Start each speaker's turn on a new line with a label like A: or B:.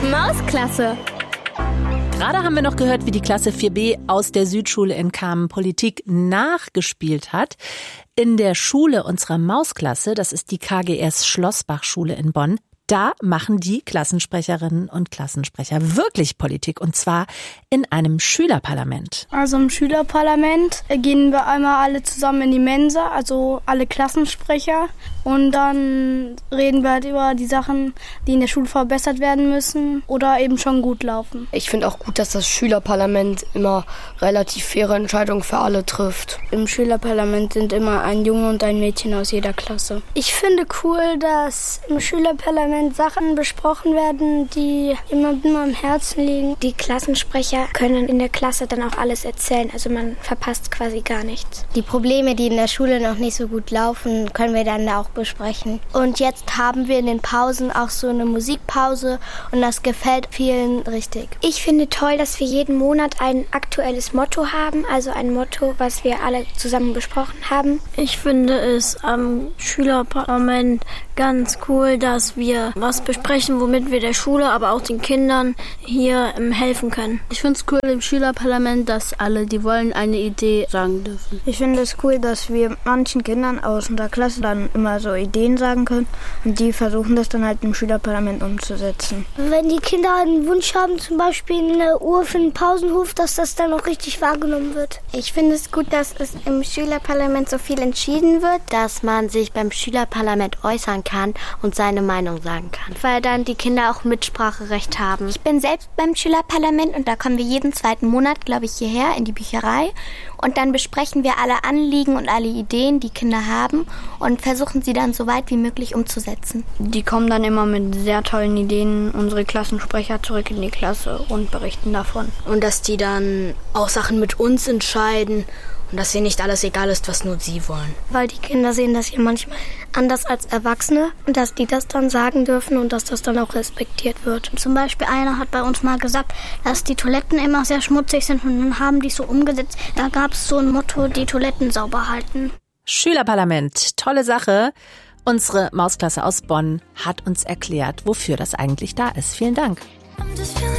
A: Mausklasse.
B: Gerade haben wir noch gehört, wie die Klasse 4b aus der Südschule in Kamen Politik nachgespielt hat. In der Schule unserer Mausklasse, das ist die KGS Schlossbach-Schule in Bonn, da machen die Klassensprecherinnen und Klassensprecher wirklich Politik, und zwar in einem Schülerparlament.
C: Also im Schülerparlament gehen wir einmal alle zusammen in die Mensa, also alle Klassensprecher. Und dann reden wir halt über die Sachen, die in der Schule verbessert werden müssen oder eben schon gut laufen.
D: Ich finde auch gut, dass das Schülerparlament immer relativ faire Entscheidungen für alle trifft.
C: Im Schülerparlament sind immer ein Junge und ein Mädchen aus jeder Klasse.
E: Ich finde cool, dass im Schülerparlament Sachen besprochen werden, die jemandem am Herzen liegen.
F: Die Klassensprecher können in der Klasse dann auch alles erzählen, also man verpasst quasi gar nichts.
G: Die Probleme, die in der Schule noch nicht so gut laufen, können wir dann auch besprechen. Und jetzt haben wir in den Pausen auch so eine Musikpause und das gefällt vielen richtig.
F: Ich finde toll, dass wir jeden Monat ein aktuelles Motto haben, also ein Motto, was wir alle zusammen besprochen haben.
E: Ich finde es am Schülerparlament ganz cool, dass wir was besprechen, womit wir der Schule, aber auch den Kindern hier helfen können.
C: Ich finde es cool im Schülerparlament, dass alle, die wollen, eine Idee sagen dürfen.
H: Ich finde es cool, dass wir manchen Kindern aus unserer Klasse dann immer so Ideen sagen können und die versuchen das dann halt im Schülerparlament umzusetzen.
E: Wenn die Kinder einen Wunsch haben, zum Beispiel eine Uhr für den Pausenhof, dass das dann auch richtig wahrgenommen wird.
F: Ich finde es gut, dass es im Schülerparlament so viel entschieden wird,
G: dass man sich beim Schülerparlament äußern kann und seine Meinung sagen kann, weil dann die Kinder auch Mitspracherecht haben.
F: Ich bin selbst beim Schülerparlament und da kommen wir jeden zweiten Monat, glaube ich, hierher in die Bücherei und dann besprechen wir alle Anliegen und alle Ideen, die Kinder haben und versuchen sie dann so weit wie möglich umzusetzen.
C: Die kommen dann immer mit sehr tollen Ideen, unsere Klassensprecher, zurück in die Klasse und berichten davon.
D: Und dass die dann auch Sachen mit uns entscheiden und dass ihnen nicht alles egal ist, was nur sie wollen.
E: Weil die Kinder sehen das hier manchmal anders als Erwachsene und dass die das dann sagen dürfen und dass das dann auch respektiert wird.
I: Zum Beispiel einer hat bei uns mal gesagt, dass die Toiletten immer sehr schmutzig sind und dann haben die so umgesetzt. Da gab es so ein Motto, die Toiletten sauber halten.
B: Schülerparlament, tolle Sache. Unsere Mausklasse aus Bonn hat uns erklärt, wofür das eigentlich da ist. Vielen Dank.